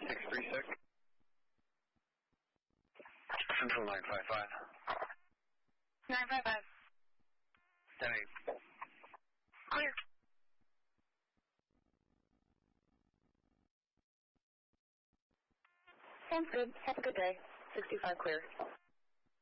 636. Central 955. 955. 10-8. Clear. Sounds good. Have a good day. 65 clear.